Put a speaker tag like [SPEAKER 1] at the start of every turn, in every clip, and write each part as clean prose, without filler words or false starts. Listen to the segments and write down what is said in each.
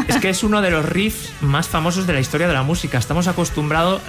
[SPEAKER 1] Es que es uno de los riffs más famosos de la historia de la música. Estamos acostumbrados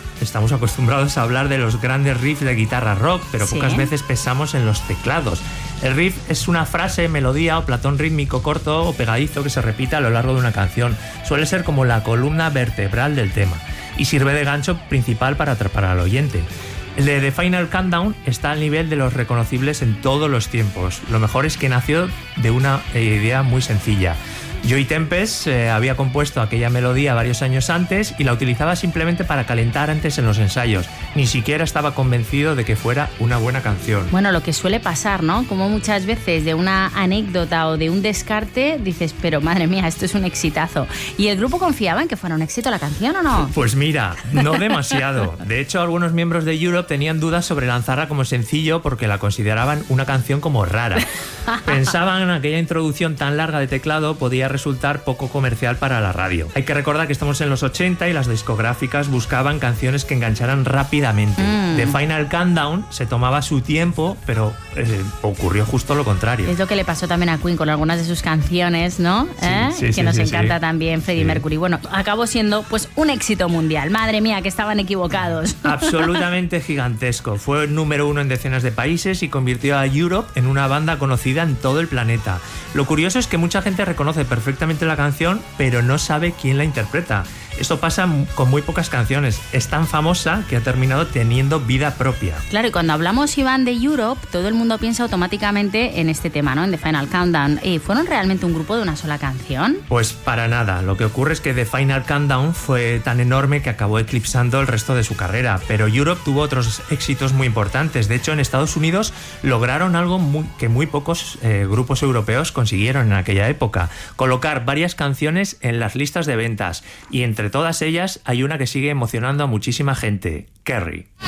[SPEAKER 1] a hablar de los grandes riffs de guitarra rock, pero pocas veces pensamos en los teclados. El riff es una frase, melodía o platón rítmico corto o pegadizo que se repite a lo largo de una canción. Suele ser como la columna vertebral del tema y sirve de gancho principal para atrapar al oyente. El de The Final Countdown está al nivel de los reconocibles en todos los tiempos. Lo mejor es que nació de una idea muy sencilla. Joey Tempest había compuesto aquella melodía varios años antes y la utilizaba simplemente para calentar antes en los ensayos. Ni siquiera estaba convencido de que fuera una buena canción.
[SPEAKER 2] Bueno, lo que suele pasar, ¿no? Como muchas veces de una anécdota o de un descarte dices, pero madre mía, esto es un exitazo. ¿Y el grupo confiaba en que fuera un éxito la canción o no?
[SPEAKER 1] Pues mira, no demasiado. De hecho, algunos miembros de Europe tenían dudas sobre lanzarla como sencillo porque la consideraban una canción como rara. Pensaban en aquella introducción tan larga de teclado podía resultar poco comercial para la radio. Hay que recordar que estamos en los 80 y las discográficas buscaban canciones que engancharan rápidamente. The Final Countdown se tomaba su tiempo, pero ocurrió justo lo contrario.
[SPEAKER 2] Es lo que le pasó también a Queen con algunas de sus canciones, ¿no? Que nos encanta también Freddie Mercury. Bueno, acabó siendo pues un éxito mundial. Madre mía, que estaban equivocados.
[SPEAKER 1] Absolutamente gigantesco. Fue el número 1 en decenas de países y convirtió a Europe en una banda conocida en todo el planeta. Lo curioso es que mucha gente reconoce perfectamente la canción, pero no sabe quién la interpreta. Esto pasa con muy pocas canciones. Es tan famosa que ha terminado teniendo vida propia.
[SPEAKER 2] Claro, y cuando hablamos, Iván, de Europe, todo el mundo piensa automáticamente en este tema, ¿no? En The Final Countdown. ¿Fueron realmente un grupo de una sola canción?
[SPEAKER 1] Pues para nada. Lo que ocurre es que The Final Countdown fue tan enorme que acabó eclipsando el resto de su carrera. Pero Europe tuvo otros éxitos muy importantes. De hecho, en Estados Unidos lograron algo que muy pocos grupos europeos consiguieron en aquella época. Colocar varias canciones en las listas de ventas. Y entre todas ellas hay una que sigue emocionando a muchísima gente, Carrie.